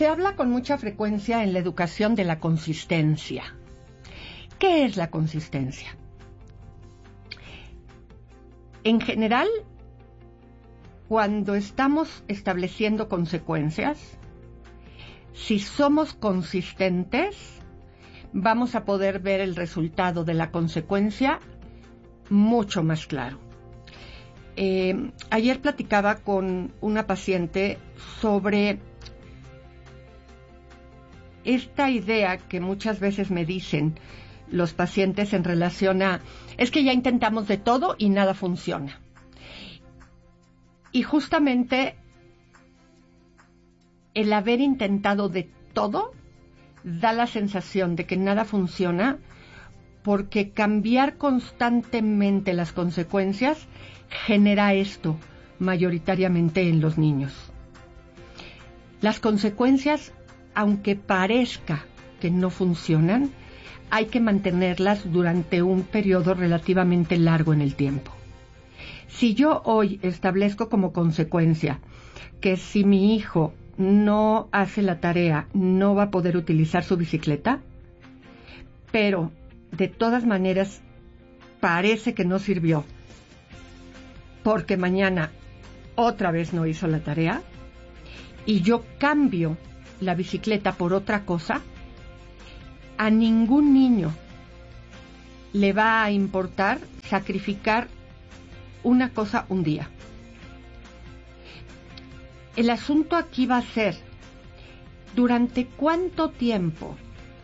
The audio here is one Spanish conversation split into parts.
Se habla con mucha frecuencia en la educación de la consistencia. ¿Qué es la consistencia? En general, cuando estamos estableciendo consecuencias, si somos consistentes, vamos a poder ver el resultado de la consecuencia mucho más claro. Ayer platicaba con una paciente sobre esta idea que muchas veces me dicen los pacientes en relación a, es que ya intentamos de todo y nada funciona. Y justamente el haber intentado de todo da la sensación de que nada funciona, porque cambiar constantemente las consecuencias genera esto mayoritariamente en los niños. Las consecuencias, aunque parezca que no funcionan, hay que mantenerlas durante un periodo relativamente largo en el tiempo. Si yo hoy establezco como consecuencia que si mi hijo no hace la tarea, no va a poder utilizar su bicicleta, pero de todas maneras parece que no sirvió, porque mañana otra vez no hizo la tarea, y yo cambio la bicicleta por otra cosa, a ningún niño le va a importar sacrificar una cosa un día. El asunto aquí va a ser, ¿durante cuánto tiempo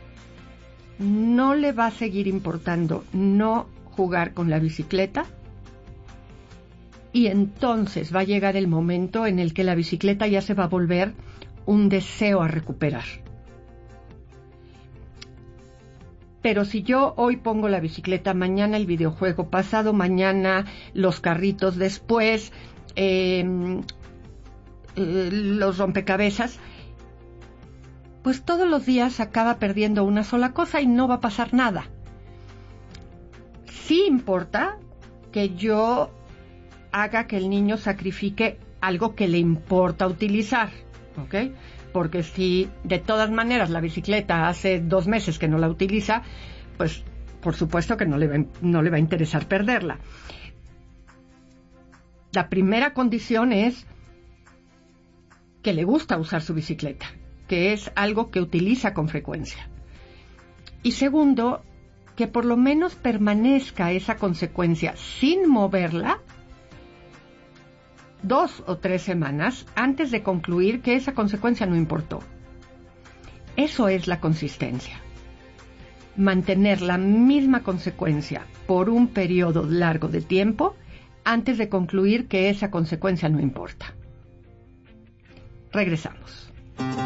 no le va a seguir importando no jugar con la bicicleta? Y entonces va a llegar el momento en el que la bicicleta ya se va a volver un deseo a recuperar. Pero si yo hoy pongo la bicicleta, mañana el videojuego, pasado mañana los carritos, después los rompecabezas, pues todos los días acaba perdiendo una sola cosa y no va a pasar nada. Sí importa que yo haga que el niño sacrifique algo que le importa utilizar, ¿ok? Porque si de todas maneras la bicicleta hace 2 meses que no la utiliza, pues por supuesto que no le va a interesar perderla. La primera condición es que le gusta usar su bicicleta, que es algo que utiliza con frecuencia. Y segundo, que por lo menos permanezca esa consecuencia sin moverla 2 o 3 semanas antes de concluir que esa consecuencia no importó. Eso es la consistencia. Mantener la misma consecuencia por un periodo largo de tiempo antes de concluir que esa consecuencia no importa. Regresamos.